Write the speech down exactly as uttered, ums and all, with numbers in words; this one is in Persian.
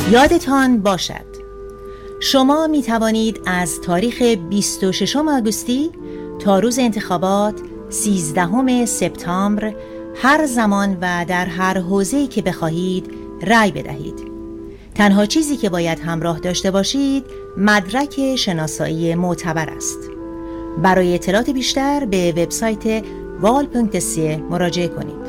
یادتان باشد شما می توانید از تاریخ بیست و ششم آگوستی تا روز انتخابات سیزدهم سپتامبر هر زمان و در هر حوزه‌ای که بخواهید رأی بدهید. تنها چیزی که باید همراه داشته باشید مدرک شناسایی معتبر است. برای اطلاعات بیشتر به وبسایت وال پونکت سی مراجعه کنید.